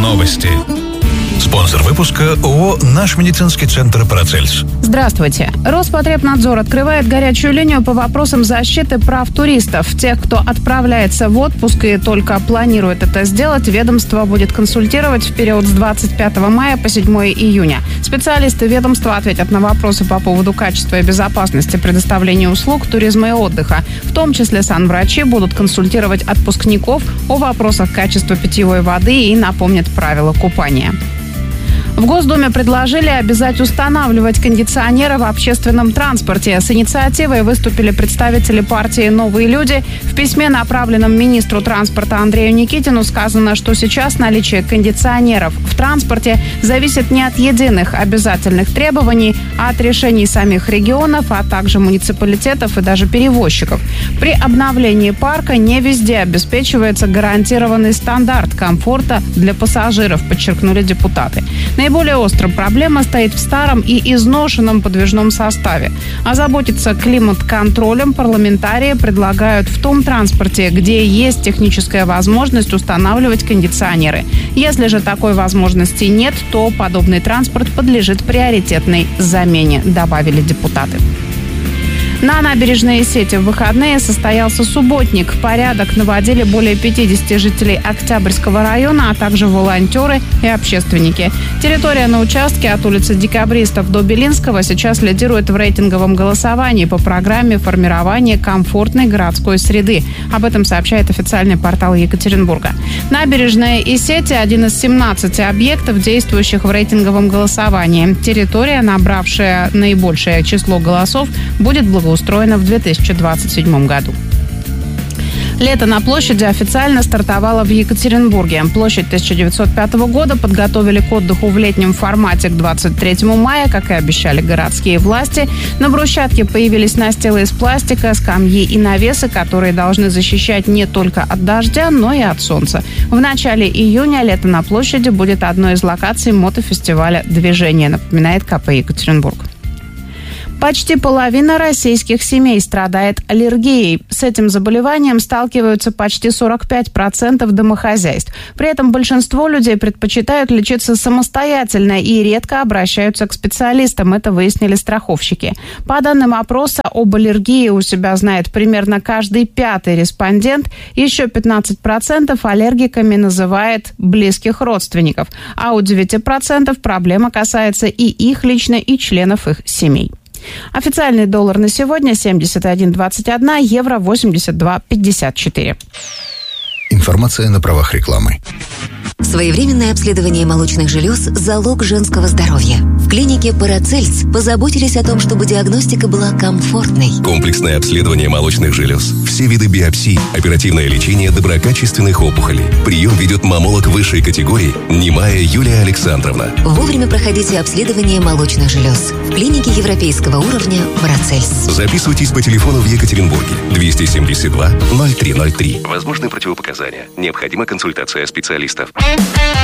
Новости. Спонсор выпуска ООО «Наш медицинский центр Парацельс». Здравствуйте. Роспотребнадзор открывает горячую линию по вопросам защиты прав туристов. Тех, кто отправляется в отпуск и только планирует это сделать, ведомство будет консультировать в период с 25 мая по 7 июня. Специалисты ведомства ответят на вопросы по поводу качества и безопасности предоставления услуг туризма и отдыха. В том числе санврачи будут консультировать отпускников о вопросах качества питьевой воды и напомнят правила купания. В Госдуме предложили обязать устанавливать кондиционеры в общественном транспорте. С инициативой выступили представители партии «Новые люди». В письме, направленном министру транспорта Андрею Никитину, сказано, что сейчас наличие кондиционеров в транспорте зависит не от единых обязательных требований, а от решений самих регионов, а также муниципалитетов и даже перевозчиков. При обновлении парка не везде обеспечивается гарантированный стандарт комфорта для пассажиров, подчеркнули депутаты. Наиболее острая проблема стоит в старом и изношенном подвижном составе. Озаботиться климат-контролем парламентарии предлагают в том транспорте, где есть техническая возможность устанавливать кондиционеры. Если же такой возможности нет, то подобный транспорт подлежит приоритетной замене, добавили депутаты. На набережной Исети в выходные состоялся субботник. Порядок наводили более 50 жителей Октябрьского района, а также волонтеры и общественники. Территория на участке от улицы Декабристов до Белинского сейчас лидирует в рейтинговом голосовании по программе формирования комфортной городской среды. Об этом сообщает официальный портал Екатеринбурга. Набережная Исети – один из 17 объектов, действующих в рейтинговом голосовании. Территория, набравшая наибольшее число голосов, будет благоустроена в 2027 году. Лето на площади официально стартовало в Екатеринбурге. Площадь 1905 года подготовили к отдыху в летнем формате к 23 мая, как и обещали городские власти. На брусчатке появились настилы из пластика, скамьи и навесы, которые должны защищать не только от дождя, но и от солнца. В начале июня лето на площади будет одной из локаций мотофестиваля «Движение», напоминает КП Екатеринбург. Почти половина российских семей страдает аллергией. С этим заболеванием сталкиваются почти 45% домохозяйств. При этом большинство людей предпочитают лечиться самостоятельно и редко обращаются к специалистам. Это выяснили страховщики. По данным опроса, об аллергии у себя знает примерно каждый 5-й респондент. Еще 15% аллергиками называет близких родственников. А у 9% проблема касается и их лично, и членов их семей. Официальный доллар на сегодня 71.21, евро 82.54. Информация на правах рекламы. Своевременное обследование молочных желез – залог женского здоровья. В клинике Парацельс позаботились о том, чтобы диагностика была комфортной. Комплексное обследование молочных желез, все виды биопсий, оперативное лечение доброкачественных опухолей. Прием ведет маммолог высшей категории Немая Юлия Александровна. Вовремя проходите обследование молочных желез. В клинике европейского уровня Парацельс. Записывайтесь по телефону в Екатеринбурге 272 0303. Возможны противопоказания. Необходима консультация специалистов.